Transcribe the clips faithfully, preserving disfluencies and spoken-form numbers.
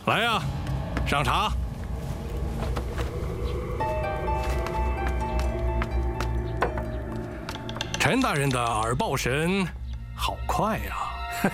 来呀，上茶。陈大人的耳报神好快呀！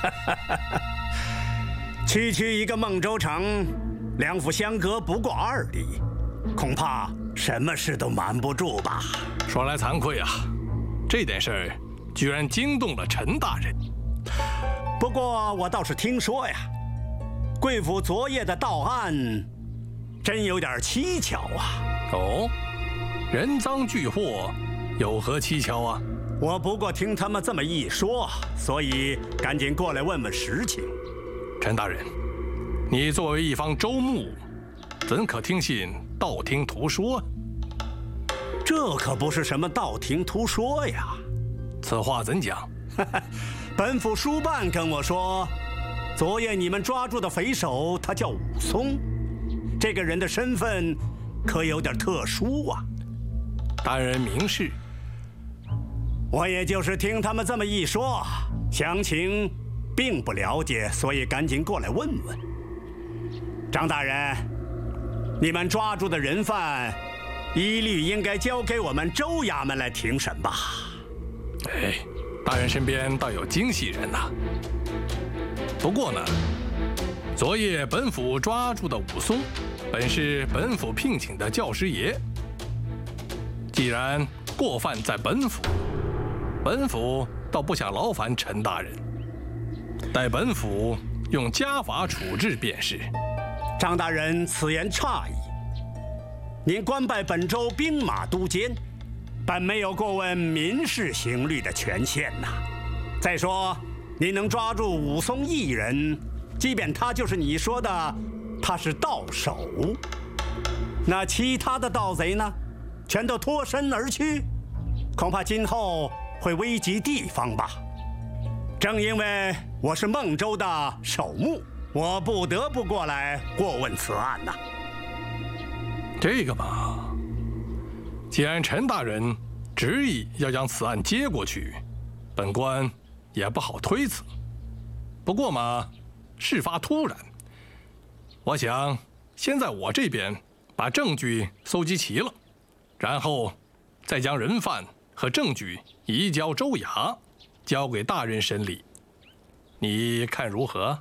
区区一个孟州城，两府相隔不过二里，恐怕什么事都瞒不住吧？ 说来惭愧啊，这件事儿居然惊动了陈大人。 不过我倒是听说呀，贵府昨夜的盗案，真有点蹊跷啊！ 哦，人赃俱获，有何蹊跷啊？ 我不过听他们这么一说，所以赶紧过来问问实情。 陈大人，你作为一方州牧，怎可听信道听途说？ 这可不是什么道听途说呀。 此话怎讲？ 本府书办跟我说，昨夜你们抓住的匪首，他叫武松，这个人的身份可有点特殊啊。 大人明示。 我也就是听他们这么一说，详情并不了解，所以赶紧过来问问。张大人，你们抓住的人犯，一律应该交给我们州衙门来庭审吧？ 哎，大人身边倒有精细人呐。不过呢，昨夜本府抓住的武松，本是本府聘请的教师爷。既然过犯在本府，本府倒不想劳烦陈大人，待本府用家法处置便是。 张大人此言差矣。您官拜本州兵马都监，本没有过问民事刑律的权限呐。再说，您能抓住武松一人，即便他就是你说的他是盗首，那其他的盗贼呢，全都脱身而去，恐怕今后会危及地方吧。正因为我是孟州的首牧，我不得不过来过问此案呐。 这个嘛，既然陈大人执意要将此案接过去，本官也不好推辞。不过嘛，事发突然，我想先在我这边把证据搜集齐了，然后再将人犯和证据移交州衙，交给大人审理。你看如何？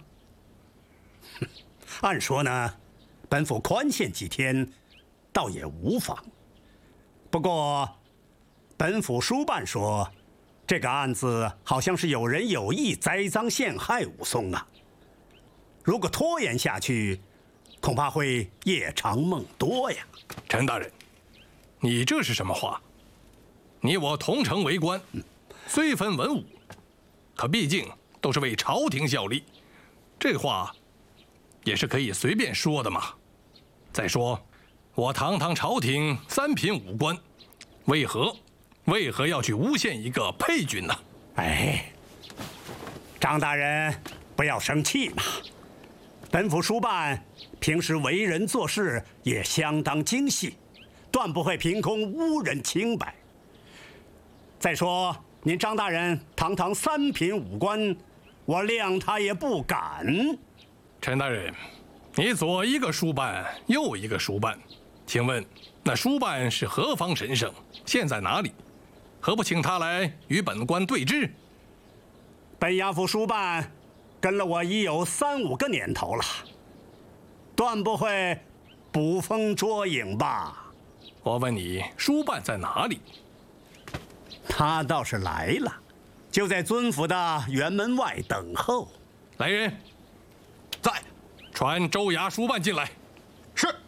按说呢，本府宽限几天，倒也无妨。不过，本府书办说，这个案子好像是有人有意栽赃陷害武松啊。如果拖延下去，恐怕会夜长梦多呀。 陈大人，你这是什么话？你我同城为官，虽分文武，可毕竟都是为朝廷效力，这话也是可以随便说的嘛。再说，我堂堂朝廷三品武官，为何为何要去诬陷一个配军呢？ 哎，张大人不要生气嘛。本府书办平时为人做事也相当精细，断不会凭空污人清白。再说，您张大人堂堂三品武官，我谅他也不敢。 陈大人，你左一个书办，右一个书办，请问那书办是何方神圣？现在哪里？何不请他来与本官对质？ 本衙府书办跟了我已有三五个年头了，断不会捕风捉影吧？ 我问你，书办在哪里？ 他倒是来了，就在尊府的辕门外等候。 来人， 在。 传州衙书办进来。 是。